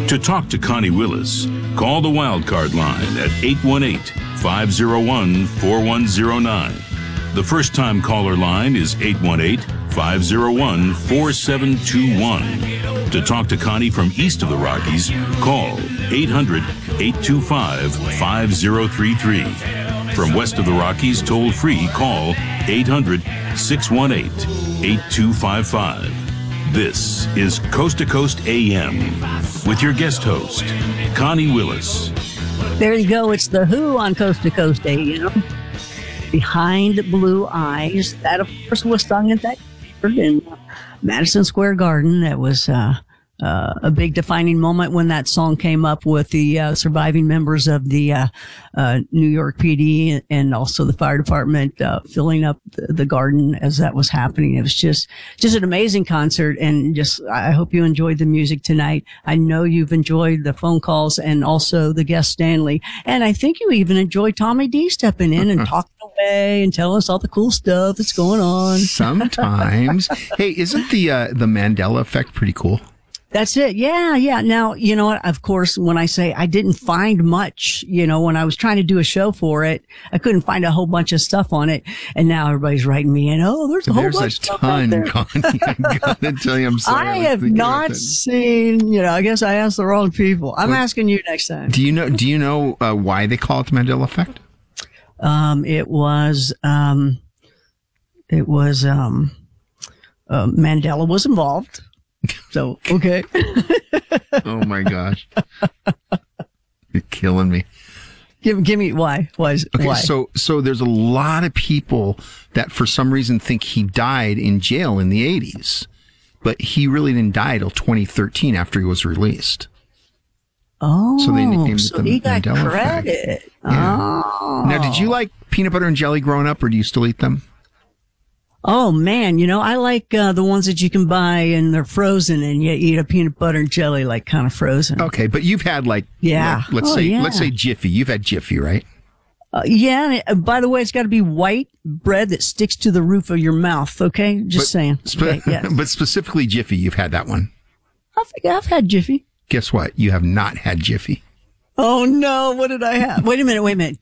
To talk to Connie Willis, call the Wildcard line at 818-501-4109. The first-time caller line is 818-501-4721. To talk to Connie from east of the Rockies, call 800-825-5033. From west of the Rockies, toll-free, call 800-618-8255. This is Coast to Coast AM with your guest host, Connie Willis. There you go. It's The Who on Coast to Coast AM. Behind Blue Eyes. That, of course, was sung at that in Madison Square Garden. That was a big defining moment when that song came up with the surviving members of the New York PD and also the fire department filling up the garden as that was happening. It was just an amazing concert, and I hope you enjoyed the music tonight. I know you've enjoyed the phone calls and also the guest Stanley, and I think you even enjoyed Tommy D stepping in and talking away and telling us all the cool stuff that's going on. Sometimes. Hey, isn't the Mandela effect pretty cool? That's it. Yeah. Now, you know what? Of course, when I say I didn't find much, when I was trying to do a show for it, I couldn't find a whole bunch of stuff on it. And now everybody's writing me in. Oh, there's a whole bunch of stuff out there. Connie. I gotta tell you, I'm sorry. I have not seen, I guess I asked the wrong people. I'm asking you next time. Do you know why they call it the Mandela effect? Mandela was involved. So, okay. Oh my gosh. You're killing me. Give me why? Why? So there's a lot of people that for some reason think he died in jail in the 80s, but he really didn't die till 2013 after he was released. Oh, so they nicknamed it the he got Mandela credit. Effect. Yeah. Oh. Now, did you like peanut butter and jelly growing up, or do you still eat them? Oh, man, I like the ones that you can buy and they're frozen and you eat a peanut butter and jelly like kind of frozen. Okay, but you've had let's say Jiffy. You've had Jiffy, right? Yeah, and by the way, it's got to be white bread that sticks to the roof of your mouth, okay? Saying. Okay, yes. But specifically Jiffy, you've had that one. I've had Jiffy. Guess what? You have not had Jiffy. Oh, no, what did I have? Wait a minute.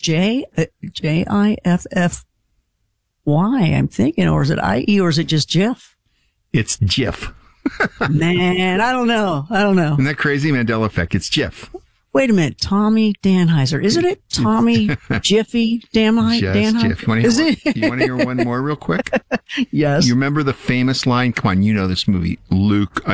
Jiff. Why? I'm thinking, or is it IE, or is it just Jif? It's Jif. Man, I don't know. Isn't that crazy? Mandela effect. It's Jif. Wait a minute. Tommy Danheiser. Isn't it Tommy Jiffy Danheiser? Jif. You want to hear one more real quick? Yes. You remember the famous line? Come on, you know this movie. Luke,